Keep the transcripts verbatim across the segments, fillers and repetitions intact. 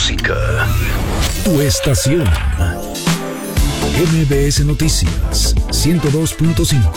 música. Tu estación. M B S Noticias ciento dos punto cinco.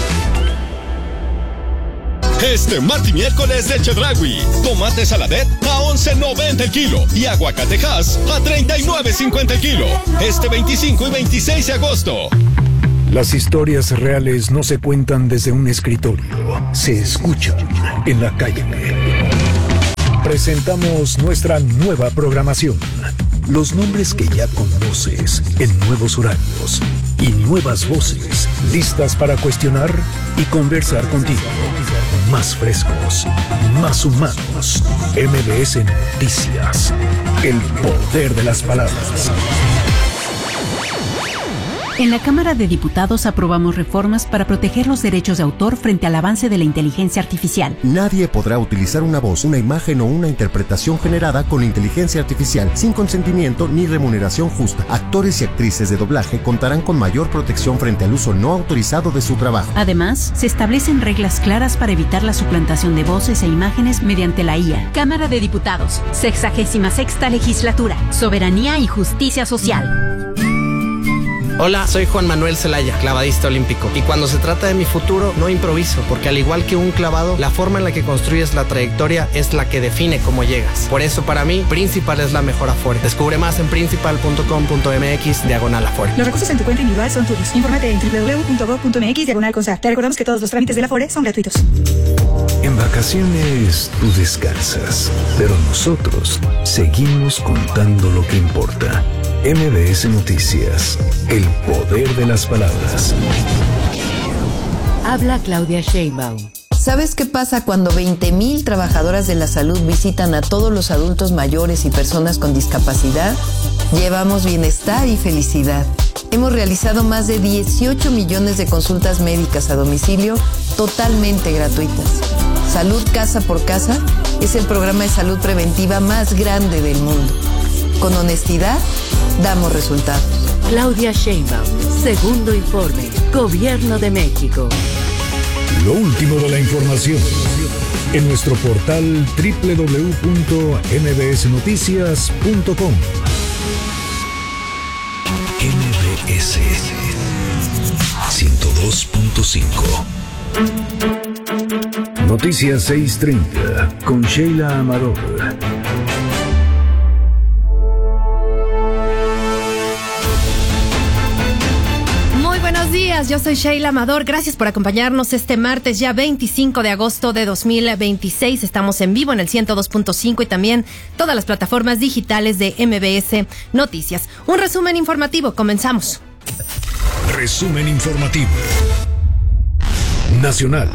Este martes y miércoles de Chedraui, tomate saladet a once noventa el kilo y aguacatejas a treinta y nueve cincuenta el kilo. Este veinticinco y veintiséis de agosto. Las historias reales no se cuentan desde un escritorio, se escuchan en la calle. Presentamos nuestra nueva programación. Los nombres que ya conoces en nuevos horarios y nuevas voces listas para cuestionar y conversar contigo. Más frescos, más humanos. M B S Noticias. El poder de las palabras. En la Cámara de Diputados aprobamos reformas para proteger los derechos de autor frente al avance de la inteligencia artificial. Nadie podrá utilizar una voz, una imagen o una interpretación generada con inteligencia artificial sin consentimiento ni remuneración justa. Actores y actrices de doblaje contarán con mayor protección frente al uso no autorizado de su trabajo. Además, se establecen reglas claras para evitar la suplantación de voces e imágenes mediante la I A. Cámara de Diputados, sexagésima sexta legislatura, soberanía y justicia social. Hola, soy Juan Manuel Zelaya, clavadista olímpico. Y cuando se trata de mi futuro, no improviso, porque al igual que un clavado, la forma en la que construyes la trayectoria es la que define cómo llegas. Por eso, para mí, Principal es la mejor Afore. Descubre más en principal punto com punto m x diagonal Afore. Los recursos en tu cuenta individual son tuyos. Infórmate en doble u doble u doble u punto gov punto m x diagonal consa. Te recordamos que todos los trámites de la Afore son gratuitos. En vacaciones tú descansas, pero nosotros seguimos contando lo que importa. M B S Noticias, el poder de las palabras. Habla Claudia Sheinbaum. ¿Sabes qué pasa cuando veinte mil trabajadoras de la salud visitan a todos los adultos mayores y personas con discapacidad? Llevamos bienestar y felicidad. Hemos realizado más de dieciocho millones de consultas médicas a domicilio totalmente gratuitas. Salud Casa por Casa es el programa de salud preventiva más grande del mundo. Con honestidad, damos resultados. Claudia Sheinbaum, segundo informe, Gobierno de México. Lo último de la información en nuestro portal doble u doble u doble u punto m b s noticias punto com. M B S ciento dos punto cinco. Noticias seis treinta con Sheila Amador. Buenos días, yo soy Sheila Amador, gracias por acompañarnos este martes ya veinticinco de agosto de dos mil veintiséis, estamos en vivo en el ciento dos punto cinco y también todas las plataformas digitales de M B S Noticias. Un resumen informativo, comenzamos. Resumen informativo nacional.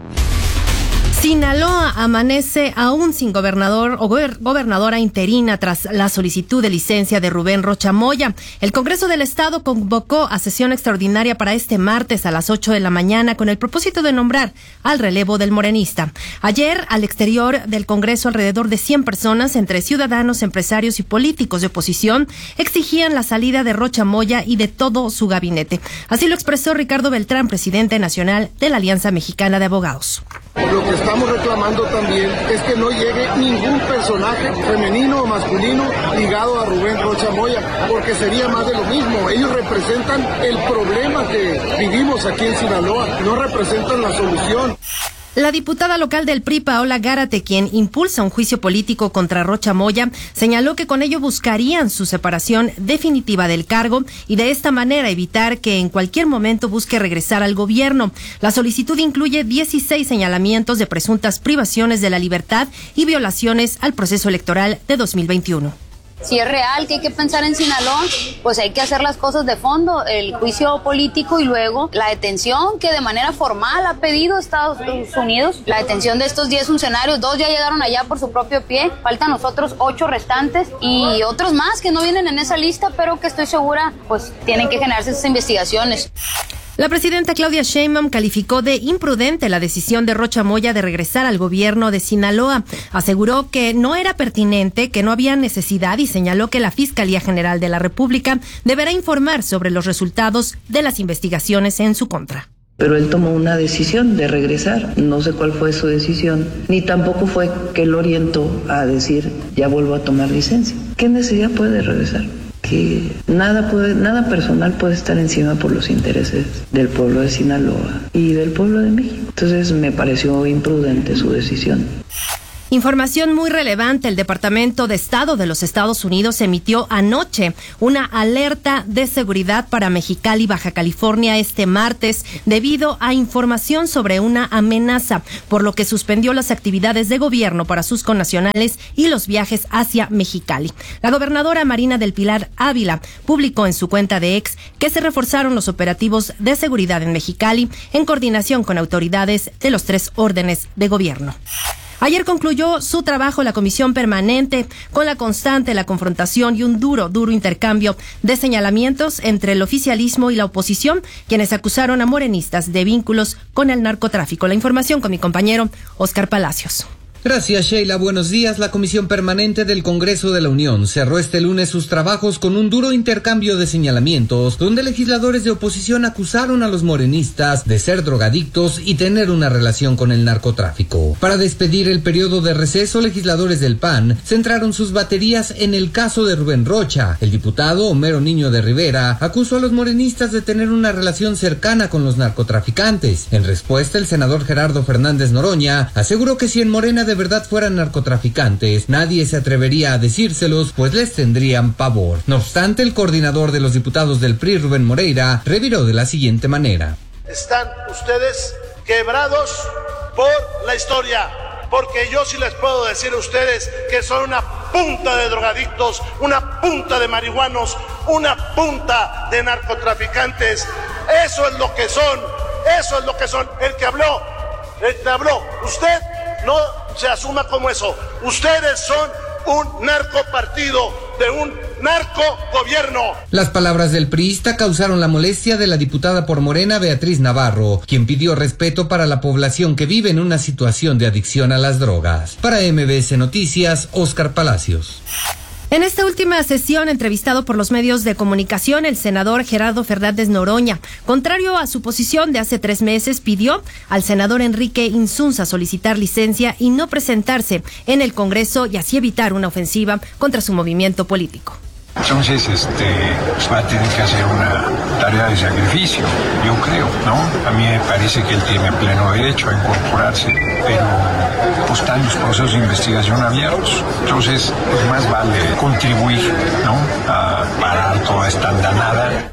Sinaloa amanece aún sin gobernador o gober, gobernadora interina tras la solicitud de licencia de Rubén Rocha Moya. El Congreso del Estado convocó a sesión extraordinaria para este martes a las ocho de la mañana con el propósito de nombrar al relevo del morenista. Ayer, al exterior del Congreso, alrededor de cien personas, entre ciudadanos, empresarios y políticos de oposición, exigían la salida de Rocha Moya y de todo su gabinete. Así lo expresó Ricardo Beltrán, presidente nacional de la Alianza Mexicana de Abogados. Lo que estamos reclamando también es que no llegue ningún personaje femenino o masculino ligado a Rubén Rocha Moya, porque sería más de lo mismo. Ellos representan el problema que vivimos aquí en Sinaloa, no representan la solución. La diputada local del P R I, Paola Gárate, quien impulsa un juicio político contra Rocha Moya, señaló que con ello buscarían su separación definitiva del cargo y de esta manera evitar que en cualquier momento busque regresar al gobierno. La solicitud incluye dieciséis señalamientos de presuntas privaciones de la libertad y violaciones al proceso electoral de dos mil veintiuno. Si es real que hay que pensar en Sinaloa, pues hay que hacer las cosas de fondo, el juicio político y luego la detención que de manera formal ha pedido Estados Unidos, la detención de estos diez funcionarios, dos ya llegaron allá por su propio pie, faltan los otros ocho restantes y otros más que no vienen en esa lista, pero que estoy segura pues tienen que generarse esas investigaciones. La presidenta Claudia Sheinbaum calificó de imprudente la decisión de Rocha Moya de regresar al gobierno de Sinaloa. Aseguró que no era pertinente, que no había necesidad y señaló que la Fiscalía General de la República deberá informar sobre los resultados de las investigaciones en su contra. Pero él tomó una decisión de regresar. No sé cuál fue su decisión, ni tampoco fue que lo orientó a decir, ya vuelvo a tomar licencia. ¿Qué necesidad puede regresar? Que nada puede, nada personal puede estar encima por los intereses del pueblo de Sinaloa y del pueblo de México. Entonces me pareció imprudente su decisión. Información muy relevante. El Departamento de Estado de los Estados Unidos emitió anoche una alerta de seguridad para Mexicali, Baja California, este martes, debido a información sobre una amenaza, por lo que suspendió las actividades de gobierno para sus connacionales y los viajes hacia Mexicali. La gobernadora Marina del Pilar Ávila publicó en su cuenta de X que se reforzaron los operativos de seguridad en Mexicali en coordinación con autoridades de los tres órdenes de gobierno. Ayer concluyó su trabajo la comisión permanente con la constante, la confrontación y un duro, duro intercambio de señalamientos entre el oficialismo y la oposición, quienes acusaron a morenistas de vínculos con el narcotráfico. La información con mi compañero Oscar Palacios. Gracias, Sheila. Buenos días. La Comisión Permanente del Congreso de la Unión cerró este lunes sus trabajos con un duro intercambio de señalamientos, donde legisladores de oposición acusaron a los morenistas de ser drogadictos y tener una relación con el narcotráfico. Para despedir el periodo de receso, legisladores del P A N centraron sus baterías en el caso de Rubén Rocha. El diputado Homero Niño de Rivera acusó a los morenistas de tener una relación cercana con los narcotraficantes. En respuesta, el senador Gerardo Fernández Noroña aseguró que si en Morena de verdad fueran narcotraficantes, nadie se atrevería a decírselos, pues les tendrían pavor. No obstante, el coordinador de los diputados del P R I, Rubén Moreira, reviró de la siguiente manera. Están ustedes quebrados por la historia, porque yo sí les puedo decir a ustedes que son una punta de drogadictos, una punta de marihuanos, una punta de narcotraficantes. Eso es lo que son, eso es lo que son. El que habló, el que habló, usted no se asuma como eso. Ustedes son un narcopartido de un narcogobierno. Las palabras del priista causaron la molestia de la diputada por Morena, Beatriz Navarro, quien pidió respeto para la población que vive en una situación de adicción a las drogas. Para M B S Noticias, Oscar Palacios. En esta última sesión, entrevistado por los medios de comunicación, el senador Gerardo Fernández Noroña, contrario a su posición de hace tres meses, pidió al senador Enrique Insunza solicitar licencia y no presentarse en el Congreso y así evitar una ofensiva contra su movimiento político. Entonces, este, pues va a tener que hacer una tarea de sacrificio, yo creo, ¿no? A mí me parece que él tiene pleno derecho a incorporarse, pero pues están los procesos de investigación abiertos. Entonces, pues más vale contribuir, ¿no? A parar toda esta andanada.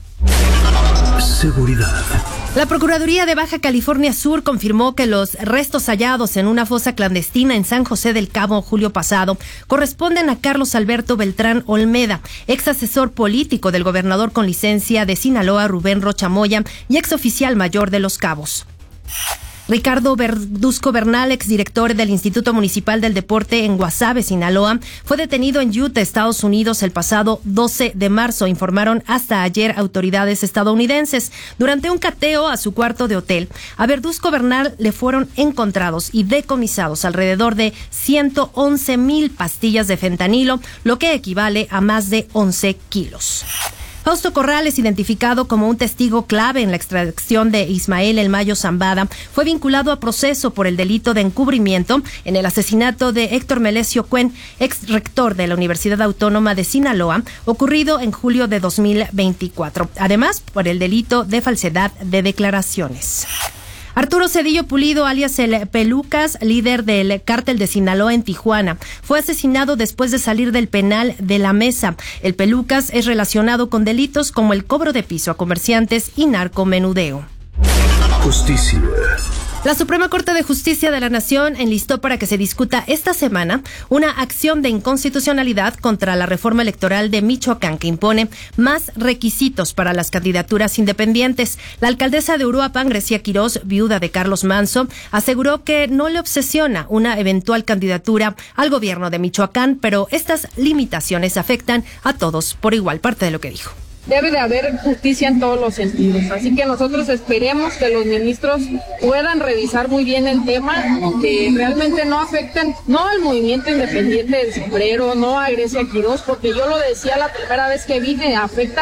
Seguridad. La Procuraduría de Baja California Sur confirmó que los restos hallados en una fosa clandestina en San José del Cabo julio pasado corresponden a Carlos Alberto Beltrán Olmeda, ex asesor político del gobernador con licencia de Sinaloa, Rubén Rocha Moya, y ex oficial mayor de Los Cabos. Ricardo Verduzco Bernal, exdirector del Instituto Municipal del Deporte en Guasave, Sinaloa, fue detenido en Utah, Estados Unidos, el pasado doce de marzo, informaron hasta ayer autoridades estadounidenses. Durante un cateo a su cuarto de hotel, a Verduzco Bernal le fueron encontrados y decomisados alrededor de ciento once mil pastillas de fentanilo, lo que equivale a más de once kilos. Fausto Corrales, identificado como un testigo clave en la extracción de Ismael El Mayo Zambada, fue vinculado a proceso por el delito de encubrimiento en el asesinato de Héctor Melesio Cuen, ex rector de la Universidad Autónoma de Sinaloa, ocurrido en julio de dos mil veinticuatro. Además, por el delito de falsedad de declaraciones. Arturo Cedillo Pulido, alias el Pelucas, líder del cártel de Sinaloa en Tijuana, fue asesinado después de salir del penal de La Mesa. El Pelucas es relacionado con delitos como el cobro de piso a comerciantes y narcomenudeo. Justicia. La Suprema Corte de Justicia de la Nación enlistó para que se discuta esta semana una acción de inconstitucionalidad contra la reforma electoral de Michoacán que impone más requisitos para las candidaturas independientes. La alcaldesa de Uruapan, Grecia Quirós, viuda de Carlos Manso, aseguró que no le obsesiona una eventual candidatura al gobierno de Michoacán, pero estas limitaciones afectan a todos por igual. Parte de lo que dijo. Debe de haber justicia en todos los sentidos, así que nosotros esperemos que los ministros puedan revisar muy bien el tema, que realmente no afecten, no al movimiento independiente del sombrero, no a Grecia Quirós, porque yo lo decía la primera vez que vine, afecta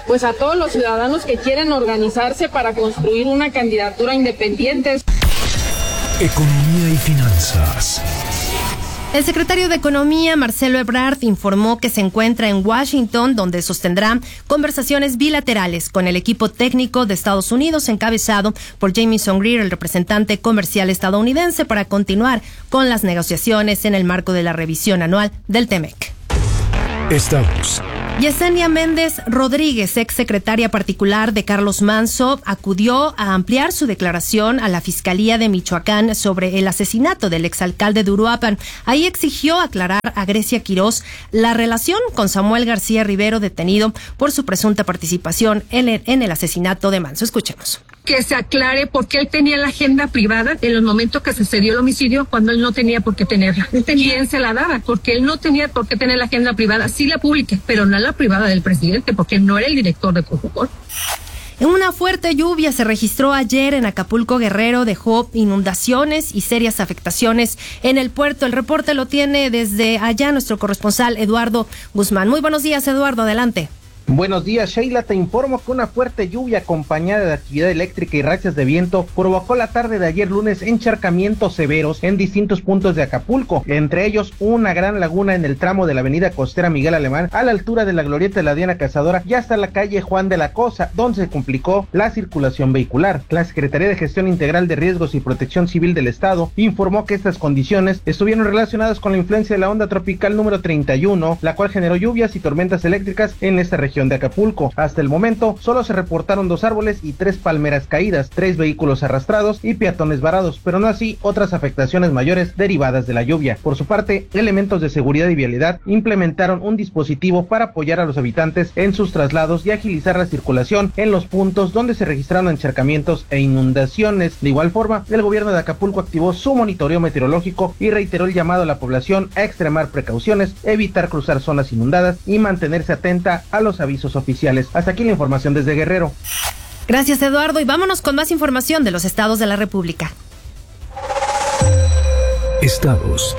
pues a todos los ciudadanos que quieren organizarse para construir una candidatura independiente. Economía y finanzas. El secretario de Economía, Marcelo Ebrard, informó que se encuentra en Washington, donde sostendrá conversaciones bilaterales con el equipo técnico de Estados Unidos, encabezado por Jamieson Greer, el representante comercial estadounidense, para continuar con las negociaciones en el marco de la revisión anual del TEMEC. Estados. Yesenia Méndez Rodríguez, ex secretaria particular de Carlos Manso, acudió a ampliar su declaración a la Fiscalía de Michoacán sobre el asesinato del exalcalde de Uruapan. Ahí exigió aclarar a Grecia Quirós la relación con Samuel García Rivero, detenido por su presunta participación en el, en el asesinato de Manso. Escuchemos. Que se aclare por qué él tenía la agenda privada en los momentos que sucedió el homicidio cuando él no tenía por qué tenerla. ¿Quién se la daba? Porque él no tenía por qué tener la agenda privada, sí la pública, pero no la privada del presidente, porque él no era el director de Profocor. Una fuerte lluvia se registró ayer en Acapulco, Guerrero, dejó inundaciones y serias afectaciones en el puerto. El reporte lo tiene desde allá nuestro corresponsal Eduardo Guzmán. Muy buenos días, Eduardo, adelante. Buenos días, Sheila. Te informo que una fuerte lluvia acompañada de actividad eléctrica y rachas de viento provocó la tarde de ayer lunes encharcamientos severos en distintos puntos de Acapulco, entre ellos una gran laguna en el tramo de la avenida costera Miguel Alemán a la altura de la glorieta de la Diana Cazadora y hasta la calle Juan de la Cosa, donde se complicó la circulación vehicular. La Secretaría de Gestión Integral de Riesgos y Protección Civil del Estado informó que estas condiciones estuvieron relacionadas con la influencia de la onda tropical número treinta y uno, la cual generó lluvias y tormentas eléctricas en esta región de Acapulco. Hasta el momento solo se reportaron dos árboles y tres palmeras caídas, tres vehículos arrastrados y peatones varados, pero no así otras afectaciones mayores derivadas de la lluvia. Por su parte, elementos de seguridad y vialidad implementaron un dispositivo para apoyar a los habitantes en sus traslados y agilizar la circulación en los puntos donde se registraron encharcamientos e inundaciones. De igual forma, el gobierno de Acapulco activó su monitoreo meteorológico y reiteró el llamado a la población a extremar precauciones, evitar cruzar zonas inundadas y mantenerse atenta a los avisos oficiales. Hasta aquí la información desde Guerrero. Gracias, Eduardo, y vámonos con más información de los estados de la República. Estados.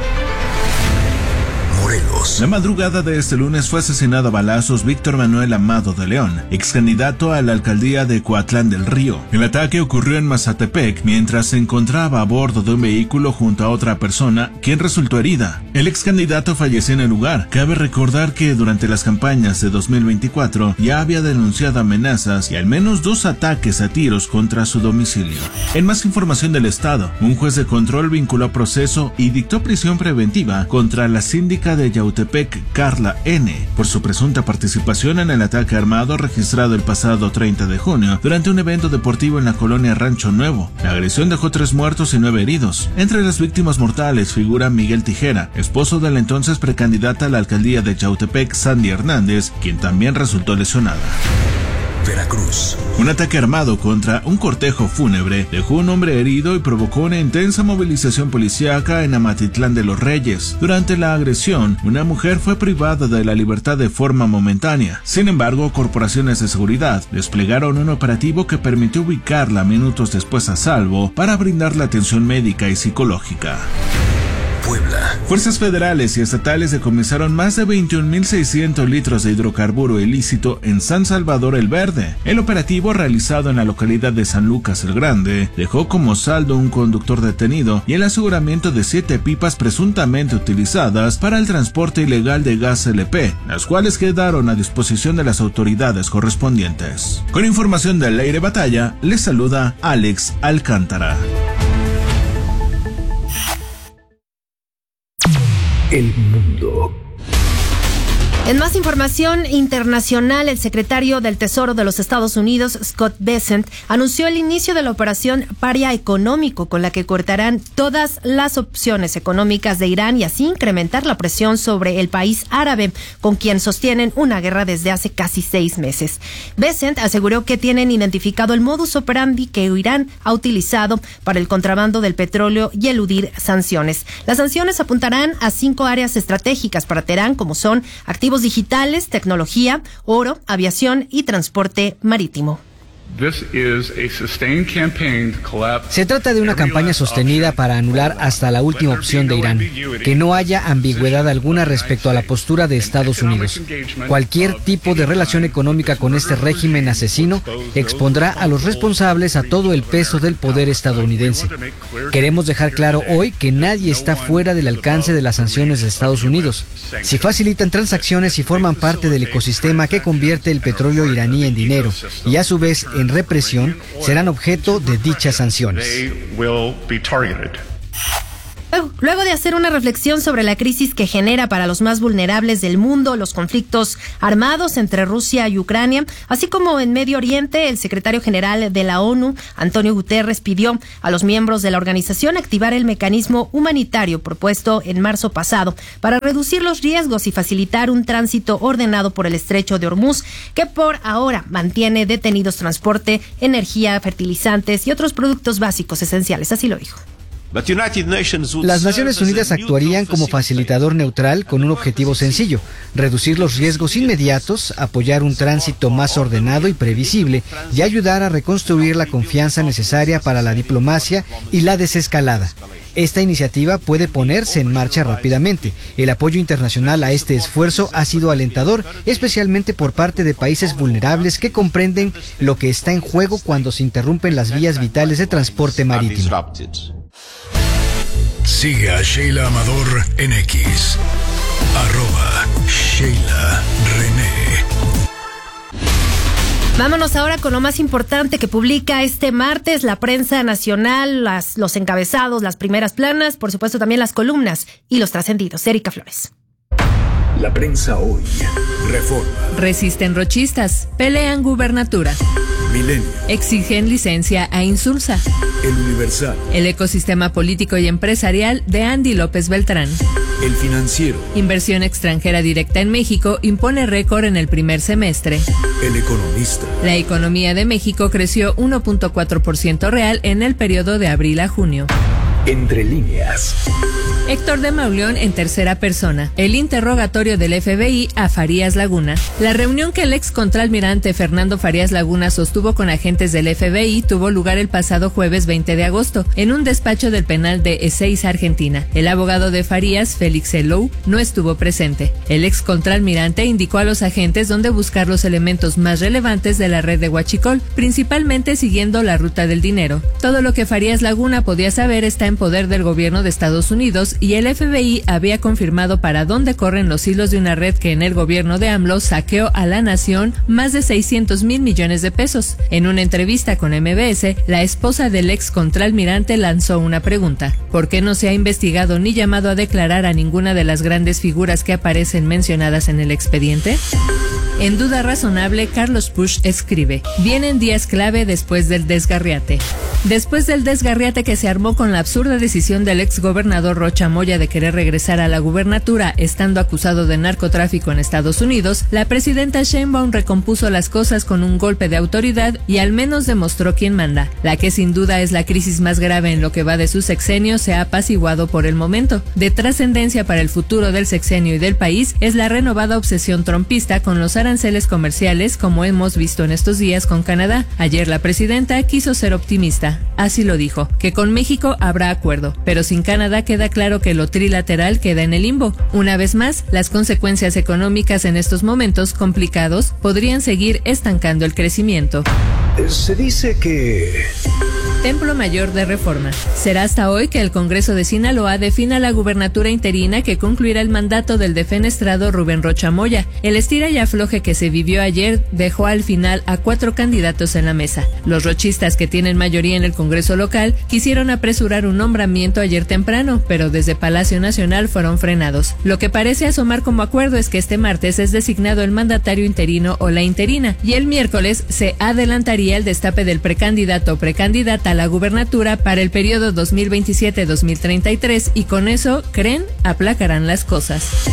Morelos. La madrugada de este lunes fue asesinado a balazos Víctor Manuel Amado de León, ex candidato a la alcaldía de Coatlán del Río. El ataque ocurrió en Mazatepec mientras se encontraba a bordo de un vehículo junto a otra persona, quien resultó herida. El ex candidato falleció en el lugar. Cabe recordar que durante las campañas de dos mil veinticuatro ya había denunciado amenazas y al menos dos ataques a tiros contra su domicilio. En más información del estado, un juez de control vinculó a proceso y dictó prisión preventiva contra la síndica de Yautepec, Carla N., por su presunta participación en el ataque armado registrado el pasado treinta de junio durante un evento deportivo en la colonia Rancho Nuevo. La agresión dejó tres muertos y nueve heridos. Entre las víctimas mortales figura Miguel Tijera, esposo de la entonces precandidata a la alcaldía de Yautepec, Sandy Hernández, quien también resultó lesionada. Veracruz. Un ataque armado contra un cortejo fúnebre dejó un hombre herido y provocó una intensa movilización policíaca en Amatitlán de los Reyes. Durante la agresión, una mujer fue privada de la libertad de forma momentánea. Sin embargo, corporaciones de seguridad desplegaron un operativo que permitió ubicarla minutos después a salvo para brindarle atención médica y psicológica. Puebla. Fuerzas federales y estatales decomisaron más de veintiún mil seiscientos litros de hidrocarburo ilícito en San Salvador el Verde. El operativo, realizado en la localidad de San Lucas el Grande, dejó como saldo un conductor detenido y el aseguramiento de siete pipas presuntamente utilizadas para el transporte ilegal de gas L P, las cuales quedaron a disposición de las autoridades correspondientes. Con información del aire batalla, les saluda Alex Alcántara. El mundo. En más información internacional, el secretario del Tesoro de los Estados Unidos, Scott Bessent, anunció el inicio de la operación Paria Económico, con la que cortarán todas las opciones económicas de Irán y así incrementar la presión sobre el país árabe, con quien sostienen una guerra desde hace casi seis meses. Bessent aseguró que tienen identificado el modus operandi que Irán ha utilizado para el contrabando del petróleo y eludir sanciones. Las sanciones apuntarán a cinco áreas estratégicas para Teherán, como son activos digitales, tecnología, oro, aviación y transporte marítimo. Se trata de una campaña sostenida para anular hasta la última opción de Irán, que no haya ambigüedad alguna respecto a la postura de Estados Unidos. Cualquier tipo de relación económica con este régimen asesino expondrá a los responsables a todo el peso del poder estadounidense. Queremos dejar claro hoy que nadie está fuera del alcance de las sanciones de Estados Unidos. Si facilitan transacciones y forman parte del ecosistema que convierte el petróleo iraní en dinero y a su vez en represión, serán objeto de dichas sanciones. Luego de hacer una reflexión sobre la crisis que genera para los más vulnerables del mundo los conflictos armados entre Rusia y Ucrania, así como en Medio Oriente, el secretario general de la ONU, Antonio Guterres, pidió a los miembros de la organización activar el mecanismo humanitario propuesto en marzo pasado para reducir los riesgos y facilitar un tránsito ordenado por el estrecho de Hormuz, que por ahora mantiene detenidos transporte, energía, fertilizantes y otros productos básicos esenciales. Así lo dijo. Las Naciones Unidas actuarían como facilitador neutral con un objetivo sencillo: reducir los riesgos inmediatos, apoyar un tránsito más ordenado y previsible y ayudar a reconstruir la confianza necesaria para la diplomacia y la desescalada. Esta iniciativa puede ponerse en marcha rápidamente. El apoyo internacional a este esfuerzo ha sido alentador, especialmente por parte de países vulnerables que comprenden lo que está en juego cuando se interrumpen las vías vitales de transporte marítimo. Sigue a Sheila Amador en X, arroba Sheila René. Vámonos ahora con lo más importante que publica este martes la prensa nacional, las, los encabezados, las primeras planas, por supuesto también las columnas y los trascendidos. Erika Flores. La prensa hoy. Reforma. Resisten rochistas, pelean gubernatura. Milenio. Exigen licencia a Insulsa. El Universal. El ecosistema político y empresarial de Andy López Beltrán. El Financiero. Inversión extranjera directa en México impone récord en el primer semestre. El Economista. La economía de México creció uno punto cuatro por ciento real en el periodo de abril a junio. Entre líneas. Héctor de Mauleón en tercera persona. El interrogatorio del F B I a Farías Laguna. La reunión que el ex contraalmirante Fernando Farías Laguna sostuvo con agentes del F B I tuvo lugar el pasado jueves veinte de agosto en un despacho del penal de Ezeiza, Argentina. El abogado de Farías, Félix Elou, no estuvo presente. El ex contraalmirante indicó a los agentes dónde buscar los elementos más relevantes de la red de Huachicol, principalmente siguiendo la ruta del dinero. Todo lo que Farías Laguna podía saber está en poder del gobierno de Estados Unidos y el F B I había confirmado para dónde corren los hilos de una red que en el gobierno de AMLO saqueó a la nación más de seiscientos mil millones de pesos. En una entrevista con M B S, la esposa del ex contraalmirante lanzó una pregunta: ¿por qué no se ha investigado ni llamado a declarar a ninguna de las grandes figuras que aparecen mencionadas en el expediente? En duda razonable, Carlos Pusch escribe: vienen días clave después del desgarriate. Después del desgarriate que se armó con la absurda decisión del ex gobernador Rocha Moya de querer regresar a la gubernatura estando acusado de narcotráfico en Estados Unidos, la presidenta Sheinbaum recompuso las cosas con un golpe de autoridad y al menos demostró quién manda. La que sin duda es la crisis más grave en lo que va de su sexenio se ha apaciguado por el momento. De trascendencia para el futuro del sexenio y del país es la renovada obsesión trompista con los aranceles comerciales, como hemos visto en estos días con Canadá. Ayer la presidenta quiso ser optimista. Así lo dijo, que con México habrá acuerdo, pero sin Canadá queda claro que lo trilateral queda en el limbo. Una vez más, las consecuencias económicas en estos momentos complicados podrían seguir estancando el crecimiento. Se dice que... Templo Mayor de Reforma. Será hasta hoy que el Congreso de Sinaloa defina la gubernatura interina que concluirá el mandato del defenestrado Rubén Rocha Moya. El estira y afloje que se vivió ayer dejó al final a cuatro candidatos en la mesa. Los rochistas, que tienen mayoría en el Congreso local, quisieron apresurar un nombramiento ayer temprano, pero desde Palacio Nacional fueron frenados. Lo que parece asomar como acuerdo es que este martes es designado el mandatario interino o la interina, y el miércoles se adelantaría el destape del precandidato o precandidata a la gubernatura para el periodo dos mil veintisiete a dos mil treinta y tres, y con eso, creen, aplacarán las cosas.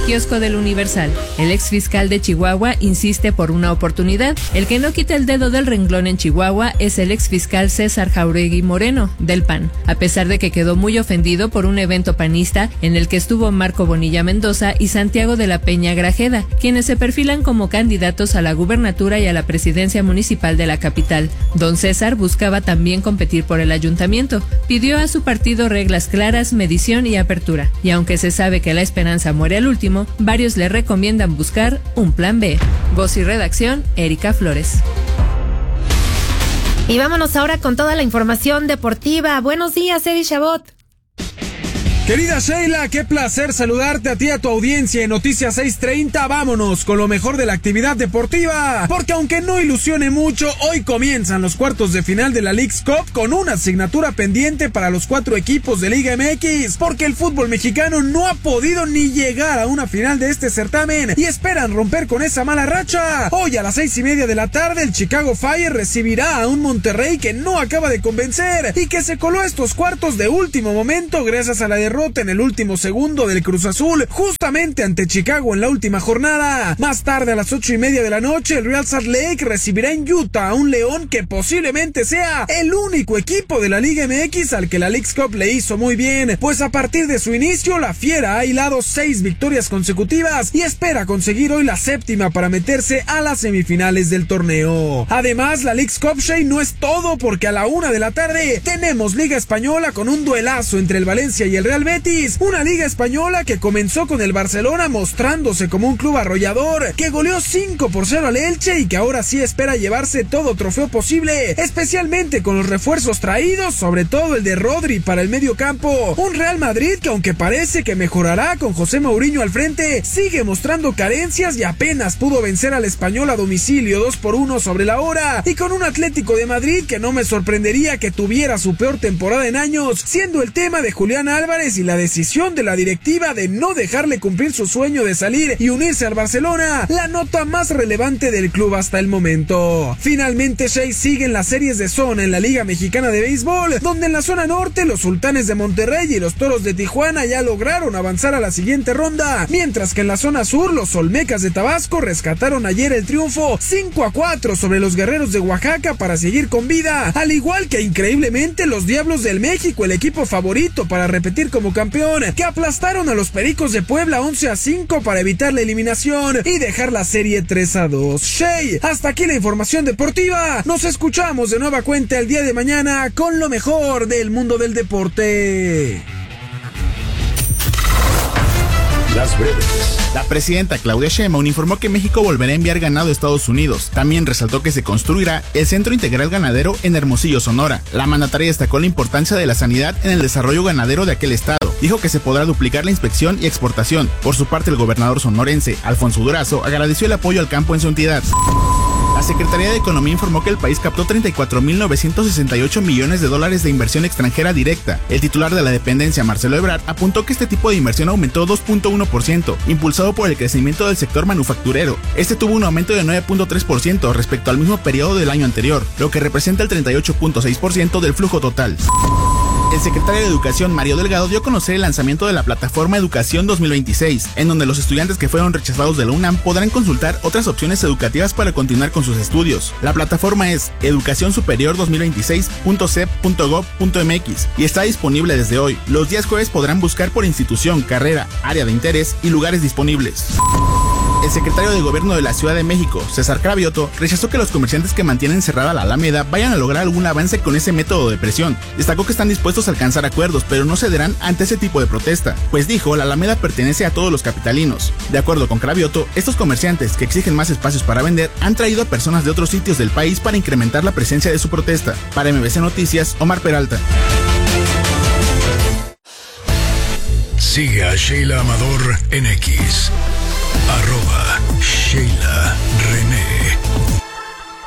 Kiosco del Universal. El ex fiscal de Chihuahua insiste por una oportunidad. El que no quita el dedo del renglón en Chihuahua es el ex fiscal César Jauregui Moreno, del P A N, a pesar de que quedó muy ofendido por un evento panista en el que estuvo Marco Bonilla Mendoza y Santiago de la Peña Grajeda, quienes se perfilan como candidatos a la gubernatura y a la presidencia municipal de la capital. Don César buscaba también competir por el ayuntamiento. Pidió a su partido reglas claras, medición y apertura. Y aunque se sabe que la esperanza muere al último, varios le recomiendan buscar un plan B. Voz y redacción, Erika Flores. Y vámonos ahora con toda la información deportiva. Buenos días, Eddie Chabot. Querida Sheila, qué placer saludarte a ti y a tu audiencia en Noticias seiscientos treinta. Vámonos con lo mejor de la actividad deportiva, porque aunque no ilusione mucho, hoy comienzan los cuartos de final de la Leagues Cup con una asignatura pendiente para los cuatro equipos de Liga M X, porque el fútbol mexicano no ha podido ni llegar a una final de este certamen y esperan romper con esa mala racha. Hoy a las seis y media de la tarde el Chicago Fire recibirá a un Monterrey que no acaba de convencer y que se coló a estos cuartos de último momento gracias a la derrota en el último segundo del Cruz Azul, justamente ante Chicago en la última jornada. Más tarde a las ocho y media de la noche, el Real Salt Lake recibirá en Utah a un León que posiblemente sea el único equipo de la Liga M X al que la Leagues Cup le hizo muy bien, pues a partir de su inicio, la Fiera ha hilado seis victorias consecutivas y espera conseguir hoy la séptima para meterse a las semifinales del torneo. Además, la Leagues Cup, Shea, no es todo, porque a la una de la tarde tenemos Liga Española con un duelazo entre el Valencia y el Real Betis, una liga española que comenzó con el Barcelona mostrándose como un club arrollador, que goleó cinco por cero al Elche y que ahora sí espera llevarse todo trofeo posible, especialmente con los refuerzos traídos, sobre todo el de Rodri para el medio campo. Un Real Madrid que, aunque parece que mejorará con José Mourinho al frente, sigue mostrando carencias y apenas pudo vencer al Español a domicilio dos por uno sobre la hora, y con un Atlético de Madrid que no me sorprendería que tuviera su peor temporada en años, siendo el tema de Julián Álvarez y la decisión de la directiva de no dejarle cumplir su sueño de salir y unirse al Barcelona la nota más relevante del club hasta el momento. Finalmente, Shea, siguen las series de zona en la Liga Mexicana de Béisbol, donde en la zona norte los Sultanes de Monterrey y los Toros de Tijuana ya lograron avanzar a la siguiente ronda, mientras que en la zona sur los Olmecas de Tabasco rescataron ayer el triunfo cinco a cuatro sobre los Guerreros de Oaxaca para seguir con vida, al igual que increíblemente los Diablos del México, el equipo favorito para repetir como campeón, que aplastaron a los Pericos de Puebla once a cinco para evitar la eliminación y dejar la serie tres a dos. Shea, hasta aquí la información deportiva. Nos escuchamos de nueva cuenta el día de mañana con lo mejor del mundo del deporte. Las breves. La presidenta Claudia Sheinbaum informó que México volverá a enviar ganado a Estados Unidos. También resaltó que se construirá el Centro Integral Ganadero en Hermosillo, Sonora. La mandataria destacó la importancia de la sanidad en el desarrollo ganadero de aquel estado. Dijo que se podrá duplicar la inspección y exportación. Por su parte, el gobernador sonorense, Alfonso Durazo, agradeció el apoyo al campo en su entidad. La Secretaría de Economía informó que el país captó treinta y cuatro mil novecientos sesenta y ocho millones de dólares de inversión extranjera directa. El titular de la dependencia, Marcelo Ebrard, apuntó que este tipo de inversión aumentó dos punto uno por ciento, impulsado por el crecimiento del sector manufacturero. Este tuvo un aumento de nueve punto tres por ciento respecto al mismo periodo del año anterior, lo que representa el treinta y ocho punto seis por ciento del flujo total. El secretario de Educación, Mario Delgado, dio a conocer el lanzamiento de la plataforma Educación dos mil veintiséis, en donde los estudiantes que fueron rechazados de la UNAM podrán consultar otras opciones educativas para continuar con sus estudios. La plataforma es educación superior dos mil veintiséis punto c e p punto gob punto m x y está disponible desde hoy. Los días jueves podrán buscar por institución, carrera, área de interés y lugares disponibles. El secretario de Gobierno de la Ciudad de México, César Cravioto, rechazó que los comerciantes que mantienen cerrada la Alameda vayan a lograr algún avance con ese método de presión. Destacó que están dispuestos a alcanzar acuerdos, pero no cederán ante ese tipo de protesta, pues dijo, la Alameda pertenece a todos los capitalinos. De acuerdo con Cravioto, estos comerciantes que exigen más espacios para vender han traído a personas de otros sitios del país para incrementar la presencia de su protesta. Para M B C Noticias, Omar Peralta. Sigue a Sheila Amador en X. Arroba Sheila René.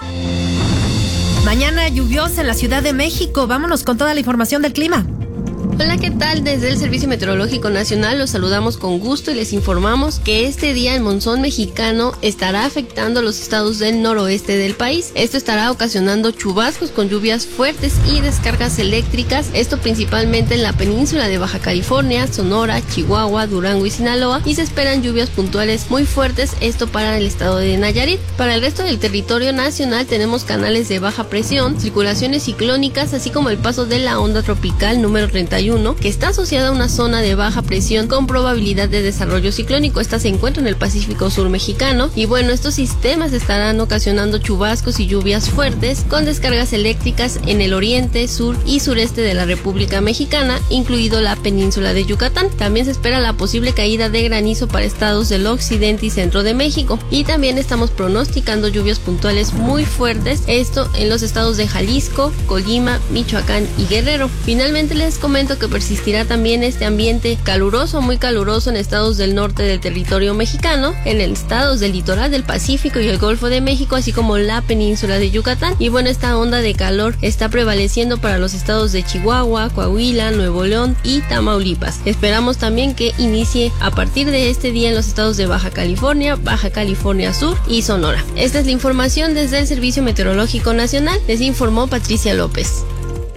Mañana lluviosa en la Ciudad de México. Vámonos con toda la información del clima. Hola, ¿qué tal? Desde el Servicio Meteorológico Nacional los saludamos con gusto y les informamos que este día el monzón mexicano estará afectando a los estados del noroeste del país. Esto estará ocasionando chubascos con lluvias fuertes y descargas eléctricas, esto principalmente en la península de Baja California, Sonora, Chihuahua, Durango y Sinaloa, y se esperan lluvias puntuales muy fuertes, esto para el estado de Nayarit. Para el resto del territorio nacional tenemos canales de baja presión, circulaciones ciclónicas, así como el paso de la onda tropical número treinta y uno, que está asociada a una zona de baja presión con probabilidad de desarrollo ciclónico. Esta se encuentra en el Pacífico Sur mexicano y bueno, estos sistemas estarán ocasionando chubascos y lluvias fuertes con descargas eléctricas en el oriente, sur y sureste de la República Mexicana, incluido la península de Yucatán. También se espera la posible caída de granizo para estados del occidente y centro de México, y también estamos pronosticando lluvias puntuales muy fuertes, esto en los estados de Jalisco, Colima, Michoacán y Guerrero. Finalmente les comento que persistirá también este ambiente caluroso, muy caluroso en estados del norte del territorio mexicano, en el estados del litoral del Pacífico y el Golfo de México, así como la península de Yucatán. Y bueno, esta onda de calor está prevaleciendo para los estados de Chihuahua, Coahuila, Nuevo León y Tamaulipas. Esperamos también que inicie a partir de este día en los estados de Baja California, Baja California Sur y Sonora. Esta es la información desde el Servicio Meteorológico Nacional. Les informó Patricia López.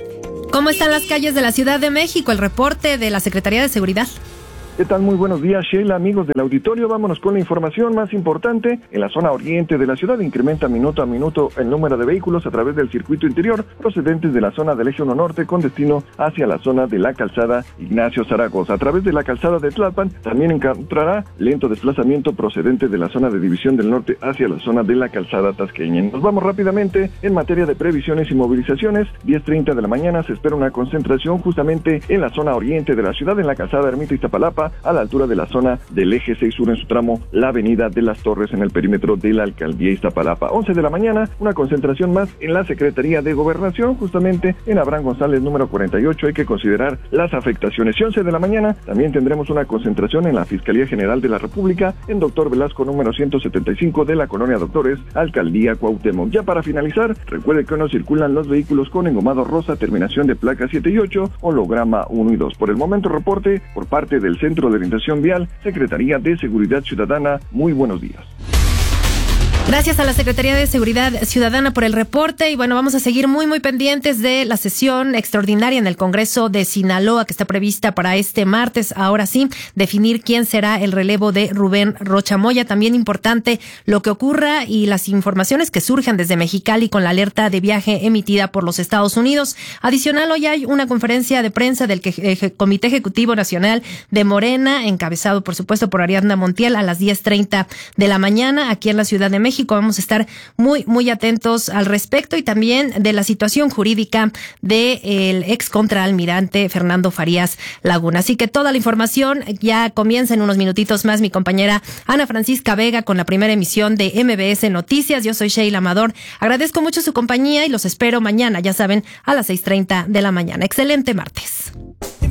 ¿Cómo están las calles de la Ciudad de México? El reporte de la Secretaría de Seguridad. ¿Qué tal? Muy buenos días, Sheila, amigos del auditorio. Vámonos con la información más importante. En la zona oriente de la ciudad incrementa minuto a minuto el número de vehículos a través del circuito interior procedentes de la zona del Eje uno Norte con destino hacia la zona de la calzada Ignacio Zaragoza. A través de la calzada de Tlalpan también encontrará lento desplazamiento procedente de la zona de División del Norte hacia la zona de la calzada Tasqueña. Nos vamos rápidamente en materia de previsiones y movilizaciones. diez treinta de la mañana se espera una concentración justamente en la zona oriente de la ciudad, en la calzada Ermita Iztapalapa, a la altura de la zona del eje seis sur en su tramo, la avenida de las Torres en el perímetro de la alcaldía Iztapalapa. once de la mañana, una concentración más en la Secretaría de Gobernación, justamente en Abraham González número cuarenta y ocho, hay que considerar las afectaciones. Y once de la mañana, también tendremos una concentración en la Fiscalía General de la República, en Doctor Velasco número ciento setenta y cinco de la Colonia Doctores, alcaldía Cuauhtémoc. Ya para finalizar, recuerde que no circulan los vehículos con engomado rosa, terminación de placa siete y ocho, holograma uno y dos. Por el momento, reporte por parte del Centro de Orientación Vial, Secretaría de Seguridad Ciudadana. Muy buenos días. Gracias a la Secretaría de Seguridad Ciudadana por el reporte. Y bueno, vamos a seguir muy, muy pendientes de la sesión extraordinaria en el Congreso de Sinaloa que está prevista para este martes. Ahora sí, definir quién será el relevo de Rubén Rocha Moya. También importante lo que ocurra y las informaciones que surjan desde Mexicali con la alerta de viaje emitida por los Estados Unidos. Adicional, hoy hay una conferencia de prensa del que, Comité Ejecutivo Nacional de Morena, encabezado por supuesto por Ariadna Montiel, a las diez treinta de la mañana aquí en la Ciudad de México. Vamos a estar muy, muy atentos al respecto y también de la situación jurídica del ex contraalmirante Fernando Farías Laguna. Así que toda la información ya comienza en unos minutitos más. Mi compañera Ana Francisca Vega con la primera emisión de M B S Noticias. Yo soy Sheila Amador. Agradezco mucho su compañía y los espero mañana, ya saben, a las seis treinta de la mañana. Excelente martes.